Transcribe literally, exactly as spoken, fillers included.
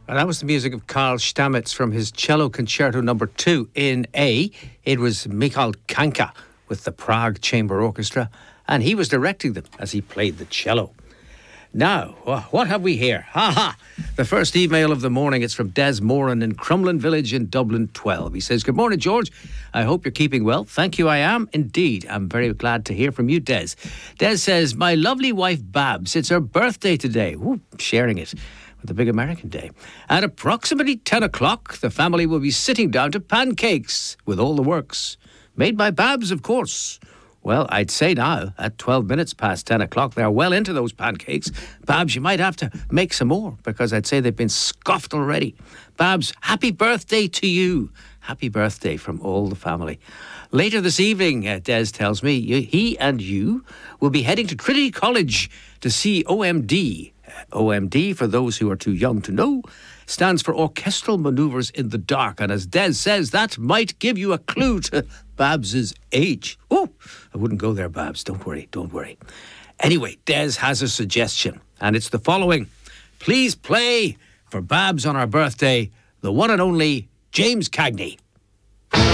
And that was the music of Karl Stamitz from his Cello Concerto number two in A. It was Michal Kanka with the Prague Chamber Orchestra, and he was directing them as he played the cello. Now, what have we here? Ha ha! The first email of the morning. It's from Des Moran in Crumlin Village in Dublin twelve. He says, "Good morning, George. I hope you're keeping well. Thank you, I am indeed. I'm very glad to hear from you, Des." Des says, "My lovely wife, Babs, it's her birthday today." Ooh, sharing it with the big American day. At approximately ten o'clock, the family will be sitting down to pancakes with all the works. Made by Babs, of course. Well, I'd say now, at twelve minutes past ten o'clock, they're well into those pancakes. Babs, you might have to make some more, because I'd say they've been scoffed already. Babs, happy birthday to you. Happy birthday from all the family. Later this evening, uh, Des tells me, you, he and you will be heading to Trinity College to see O M D. Uh, O M D, for those who are too young to know, stands for Orchestral Manoeuvres in the Dark. And as Des says, that might give you a clue to Babs's age. Oh, I wouldn't go there, Babs. Don't worry, don't worry. Anyway, Des has a suggestion, and it's the following. Please play for Babs on our birthday, the one and only James Cagney.